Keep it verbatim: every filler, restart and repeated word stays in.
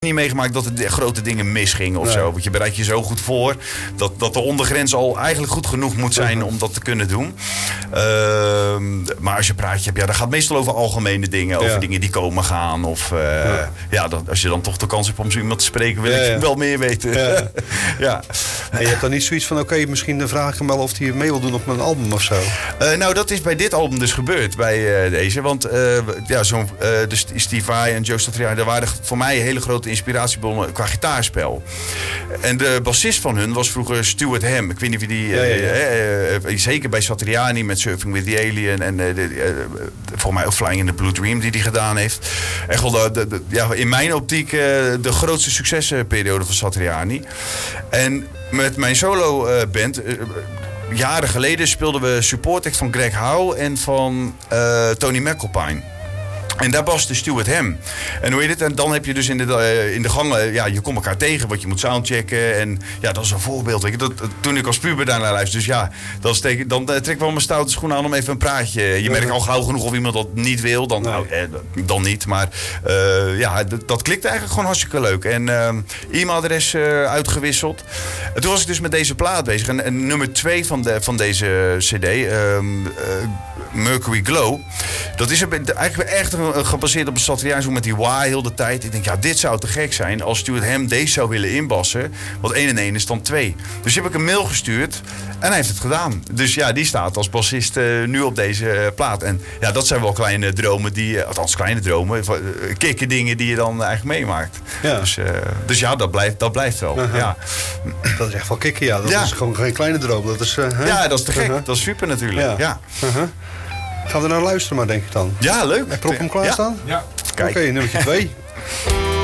niet meegemaakt dat er de grote dingen misgingen of nee. zo. Want je bereidt je zo goed voor dat, dat de ondergrens al eigenlijk goed genoeg moet zijn uh-huh. om dat te kunnen doen. Uh, maar als je praatje hebt, ja, dat gaat meestal over algemene dingen. Over ja. dingen die komen gaan. Of uh, ja. ja, dat, als je dan toch de kans hebt om zo iemand te spreken, wil ja, ik ja. wel meer weten. Ja. ja. En je hebt dan niet zoiets van, oké, okay, misschien vraag ik hem wel of hij mee wil doen op mijn album of zo. Uh, nou, dat is bij dit album dus gebeurd, bij uh, deze. Want uh, ja, zo'n uh, dus Steve Vai en Joe Satriani, daar waren voor mij hele grote inspiratiebronnen qua gitaarspel. En de bassist van hun was vroeger Stuart Ham. Ik weet niet of je die... Ja, ja, ja. Uh, uh, uh, zeker bij Satriani met Surfing with the Alien. En uh, de, uh, voor mij ook Flying in the Blue Dream die hij gedaan heeft. Echt wel de, de, de, ja, in mijn optiek uh, de grootste succesperiode van Satriani. En met mijn solo uh, band... Uh, jaren geleden speelden we support act van Greg Howe en van uh, Tony McAlpine. En daar baste Stuart Ham. En hoe heet het? En dan heb je dus in de, uh, in de gangen, ja, je komt elkaar tegen, want je moet soundchecken. En ja, dat is een voorbeeld. Weet je. Dat, toen ik als puber daarnaar luisterde, dus ja, dan, steek, dan uh, trek ik wel mijn stoute schoenen aan om even een praatje. Je merkt al gauw genoeg of iemand dat niet wil, dan, nee. nou, eh, dan niet. Maar uh, ja, d- dat klikt eigenlijk gewoon hartstikke leuk. En uh, e-mailadres uh, uitgewisseld. En toen was ik dus met deze plaat bezig. En, en nummer twee van, de, van deze cd, uh, uh, Mercury Glow, dat is een, eigenlijk echt een gebaseerd op een Satriani, zo met die wah heel de tijd. Ik denk, ja, dit zou te gek zijn als Stuart Ham deze zou willen inbassen. Want één en één is dan twee. Dus heb ik een mail gestuurd en hij heeft het gedaan. Dus ja, die staat als bassist uh, nu op deze uh, plaat. En ja, dat zijn wel kleine dromen, die, uh, althans kleine dromen, uh, kikke dingen die je dan eigenlijk meemaakt. Ja. Dus, uh, dus ja, dat blijft, dat blijft wel. Uh-huh. Ja. Dat is echt wel kicken, ja. Dat ja. is gewoon geen kleine droom. Dat is, uh, huh? Ja, dat is te gek. Uh-huh. Dat is super natuurlijk. Ja. Ja. Uh-huh. Gaan we naar luisteren maar, denk ik dan. Ja, leuk. Heb je hem klaarstaan? Ja. ja. Oké, okay, nummertje twee.